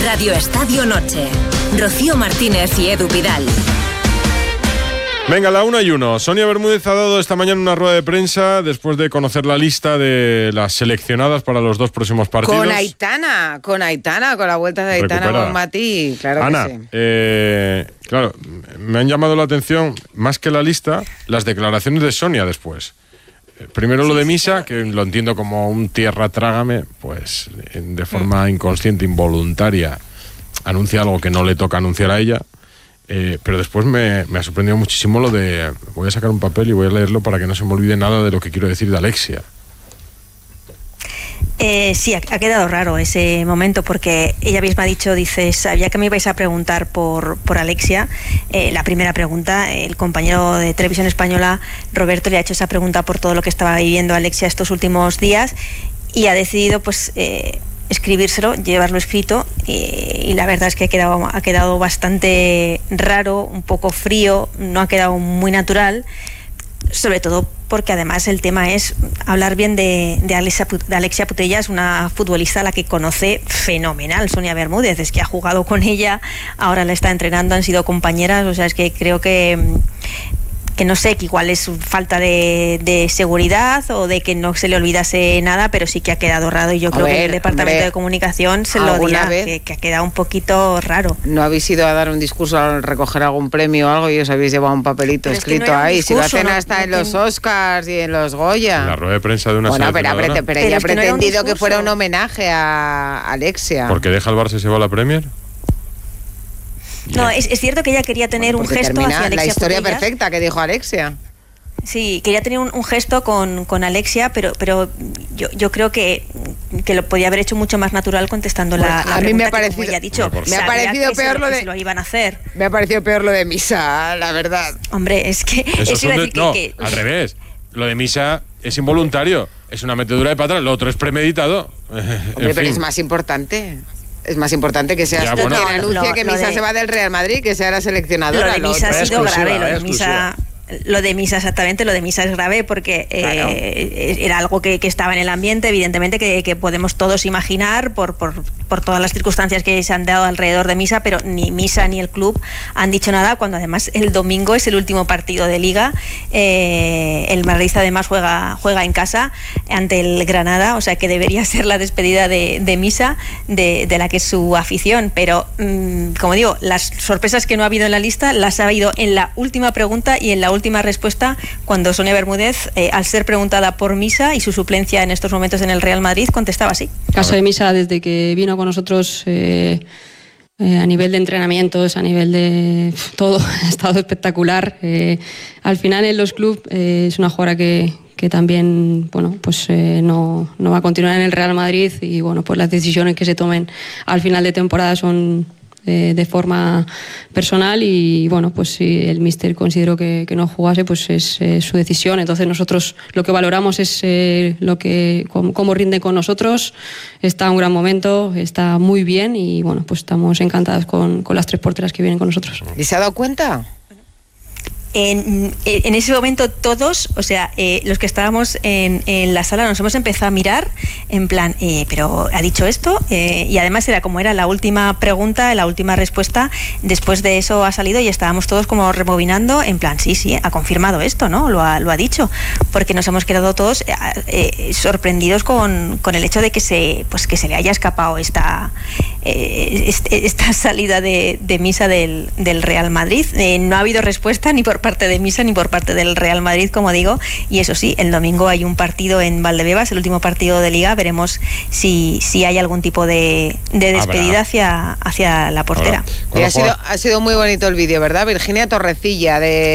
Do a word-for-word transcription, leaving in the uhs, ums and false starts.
Radio Estadio Noche. Rocío Martínez y Edu Vidal. Venga, la una y uno. Sonia Bermúdez ha dado esta mañana una rueda de prensa después de conocer la lista de las seleccionadas para los dos próximos partidos. Con Aitana, con Aitana, con la vuelta de Aitana Bonmatí, claro Ana, que sí. Eh, claro, me han llamado la atención, más que la lista, las declaraciones de Sonia después. Primero lo de Misa, que lo entiendo como un tierra trágame, pues de forma mm. inconsciente, involuntaria, anuncia algo que no le toca anunciar a ella. Eh, pero después me, me ha sorprendido muchísimo lo de... Voy a sacar un papel y voy a leerlo para que no se me olvide nada de lo que quiero decir de Alexia. Eh, sí, ha, ha quedado raro ese momento porque ella misma ha dicho, dice, sabía que me ibais a preguntar por, por Alexia. Eh, la primera pregunta, el compañero de Televisión Española, Roberto, le ha hecho esa pregunta por todo lo que estaba viviendo Alexia estos últimos días y ha decidido, pues... Eh, escribírselo, llevarlo escrito y, y la verdad es que ha quedado, ha quedado bastante raro, un poco frío, no ha quedado muy natural, sobre todo porque además el tema es hablar bien de, de, Alexia, de Alexia Putellas, una futbolista a la que conoce fenomenal, Sonia Bermúdez, es que ha jugado con ella, ahora la está entrenando, han sido compañeras, o sea, es que creo que... que no sé, que igual es falta de, de seguridad o de que no se le olvidase nada, pero sí que ha quedado raro y yo a creo ver, que el departamento hombre, de comunicación se lo dirá, que, que ha quedado un poquito raro. ¿No habéis ido a dar un discurso a recoger algún premio o algo y os habéis llevado un papelito pero escrito es que no ahí? Discurso, si lo hacen no, hasta no, en no, los Oscars y en los Goya. En la rueda de prensa de una bueno, pero, pero, pero, pero ella ha pretendido que, que fuera un homenaje a Alexia. ¿Porque deja el Barça y se va a la Premier? No, es, es cierto que ella quería tener bueno, un gesto hacia Alexia la historia Putellas. Perfecta que dijo Alexia. Sí, quería tener un, un gesto con, con Alexia, pero pero yo, yo creo que, que lo podía haber hecho mucho más natural contestando bueno, la, la a mí me ha parecido, que, como ella ha dicho, me ha parecido peor se lo, lo de se lo iban a hacer. Me ha parecido peor lo de Misa, la verdad. Hombre, es que eso es decir no, que, que al revés. Lo de Misa es involuntario, es una metedura de pata, lo otro es premeditado. Hombre, pero fin. Es más importante. Es más importante que seas tú bueno, quien anuncie que Misa de, se va del Real Madrid, que sea la seleccionadora. Lo de Misa ha sido grave, lo de Misa... Lo de Misa, exactamente, lo de Misa es grave porque claro. eh, era algo que, que estaba en el ambiente, evidentemente, que, que podemos todos imaginar por, por, por todas las circunstancias que se han dado alrededor de Misa, pero ni Misa ni el club han dicho nada, cuando además el domingo es el último partido de Liga. Eh, el Madrid además juega, juega en casa ante el Granada, o sea que debería ser la despedida de, de Misa, de, de la que es su afición, pero mmm, como digo, las sorpresas que no ha habido en la lista las ha habido en la última pregunta y en la última última respuesta cuando Sonia Bermúdez, eh, al ser preguntada por Misa y su suplencia en estos momentos en el Real Madrid, contestaba así. El caso de Misa, desde que vino con nosotros eh, eh, a nivel de entrenamientos, a nivel de todo, ha estado espectacular. Eh, al final en los clubes eh, es una jugadora que que también, bueno, pues eh, no, no va a continuar en el Real Madrid y bueno, pues las decisiones que se tomen al final de temporada son Eh, de forma personal y bueno, pues si el míster consideró que, que no jugase, pues es eh, su decisión. Entonces nosotros lo que valoramos es eh, lo que cómo, cómo rinde con nosotros. Está en un gran momento, está muy bien y bueno, pues estamos encantadas con, con las tres porteras que vienen con nosotros. ¿Y se ha dado cuenta? En, en ese momento todos, o sea, eh, los que estábamos en, en la sala nos hemos empezado a mirar en plan, eh, pero ha dicho esto eh, y además era como era la última pregunta, la última respuesta, después de eso ha salido y estábamos todos como rebobinando en plan, sí, sí, ha confirmado esto, ¿no? Lo ha, lo ha dicho, porque nos hemos quedado todos eh, eh, sorprendidos con, con el hecho de que se, pues que se le haya escapado esta, eh, este, esta salida de, de Misa del, del Real Madrid. Eh, no ha habido respuesta ni por parte de Misa ni por parte del Real Madrid, como digo, y eso sí, el domingo hay un partido en Valdebebas, el último partido de Liga, veremos si, si hay algún tipo de, de despedida hacia, hacia la portera. Y ha sido, ha sido muy bonito el vídeo, ¿verdad? Virginia Torrecilla de